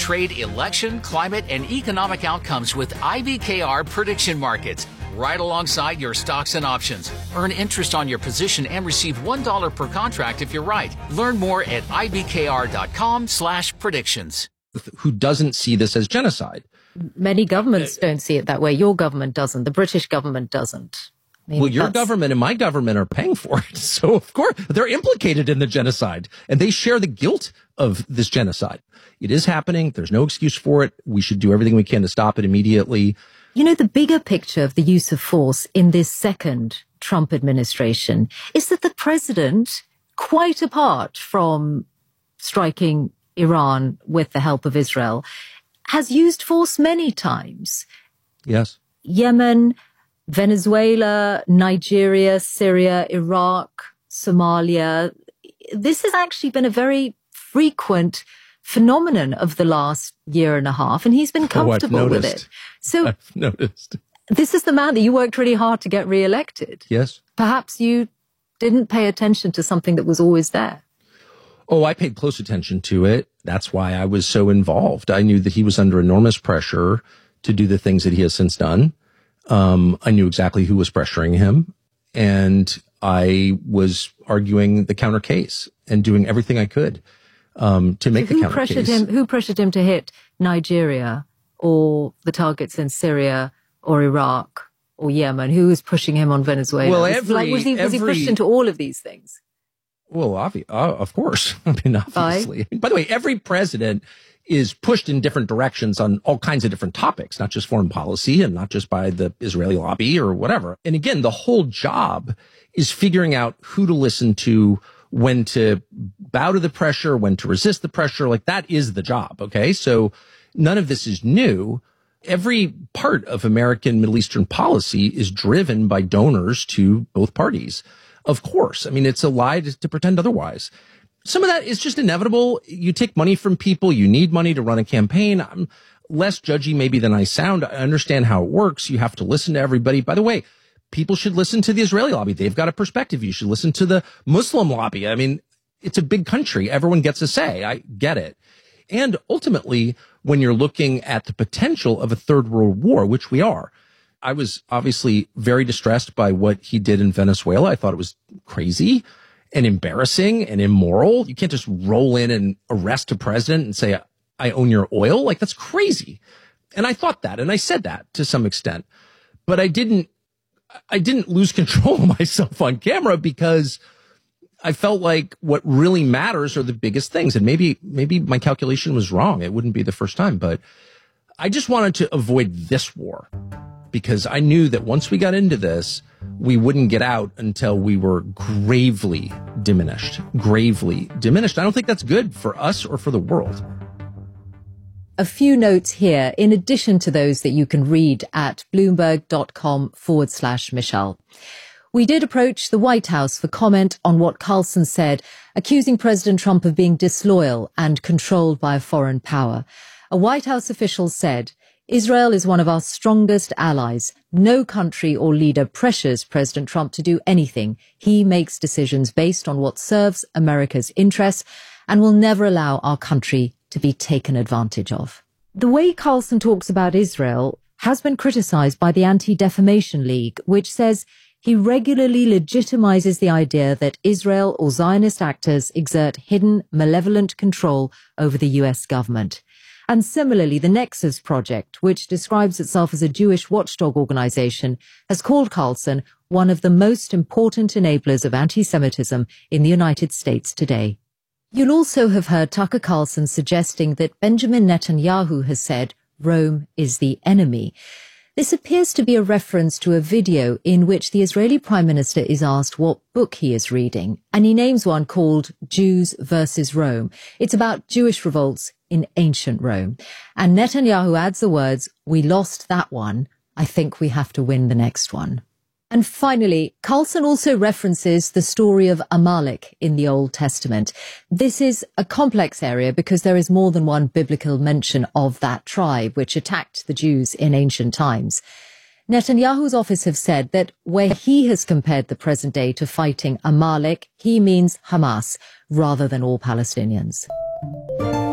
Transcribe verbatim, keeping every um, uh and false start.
trade, election, climate, and economic outcomes with I B K R prediction markets, right alongside your stocks and options. Earn interest on your position and receive one dollar per contract if you're right. Learn more at ibkr.com slash predictions. Who doesn't see this as genocide? Many governments don't see it that way. Your government doesn't. The British government doesn't. I mean, well, your that's... government and my government are paying for it. So, of course, they're implicated in the genocide, and they share the guilt of this genocide. It is happening. There's no excuse for it. We should do everything we can to stop it immediately. You know, the bigger picture of the use of force in this second Trump administration is that the president, quite apart from striking Iran with the help of Israel, has used force many times. Yes. Yemen, Venezuela, Nigeria, Syria, Iraq, Somalia. This has actually been a very frequent phenomenon of the last year and a half, and he's been comfortable oh, with it. So I've noticed. This is the man that you worked really hard to get re-elected. Yes. Perhaps you didn't pay attention to something that was always there. Oh, I paid close attention to it. That's why I was so involved. I knew that he was under enormous pressure to do the things that he has since done. Um, I knew exactly who was pressuring him, and I was arguing the counter case and doing everything I could um, to make so the who counter pressured case. Him, who pressured him to hit Nigeria or the targets in Syria or Iraq or Yemen? Who was pushing him on Venezuela? Well, was, every, like, was, he, was every, he pushed into all of these things? Well, obvi- uh, of course. I mean, obviously. By? By the way, every president is pushed in different directions on all kinds of different topics, not just foreign policy and not just by the Israeli lobby or whatever. And again, the whole job is figuring out who to listen to, when to bow to the pressure, when to resist the pressure. Like, that is the job. Okay. So none of this is new. Every part of American Middle Eastern policy is driven by donors to both parties. Of course. I mean, it's a lie to, to pretend otherwise. Some of that is just inevitable. You take money from people. You need money to run a campaign. I'm less judgy maybe than I sound. I understand how it works. You have to listen to everybody. By the way, people should listen to the Israeli lobby. They've got a perspective. You should listen to the Muslim lobby. I mean, it's a big country. Everyone gets a say. I get it. And ultimately, when you're looking at the potential of a third world war, which we are, I was obviously very distressed by what he did in Venezuela. I thought it was crazy and embarrassing and immoral. You can't just roll in and arrest a president and say, I own your oil. Like, that's crazy. And I thought that, and I said that to some extent, but I didn't, I didn't lose control of myself on camera, because I felt like what really matters are the biggest things. And maybe, maybe my calculation was wrong. It wouldn't be the first time, but I just wanted to avoid this war, because I knew that once we got into this, we wouldn't get out until we were gravely diminished, gravely diminished. I don't think that's good for us or for the world. A few notes here, in addition to those that you can read at bloomberg.com forward slash Michelle. We did approach the White House for comment on what Carlson said, accusing President Trump of being disloyal and controlled by a foreign power. A White House official said, Israel is one of our strongest allies. No country or leader pressures President Trump to do anything. He makes decisions based on what serves America's interests and will never allow our country to be taken advantage of. The way Carlson talks about Israel has been criticized by the Anti-Defamation League, which says he regularly legitimizes the idea that Israel or Zionist actors exert hidden, malevolent control over the U S government. And similarly, the Nexus Project, which describes itself as a Jewish watchdog organization, has called Carlson one of the most important enablers of anti-Semitism in the United States today. You'll also have heard Tucker Carlson suggesting that Benjamin Netanyahu has said Rome is the enemy. This appears to be a reference to a video in which the Israeli Prime Minister is asked what book he is reading, and he names one called Jews versus Rome. It's about Jewish revolts in ancient Rome. And Netanyahu adds the words, "We lost that one. I think we have to win the next one." And finally, Carlson also references the story of Amalek in the Old Testament. This is a complex area because there is more than one biblical mention of that tribe which attacked the Jews in ancient times. Netanyahu's office have said that where he has compared the present day to fighting Amalek, he means Hamas rather than all Palestinians.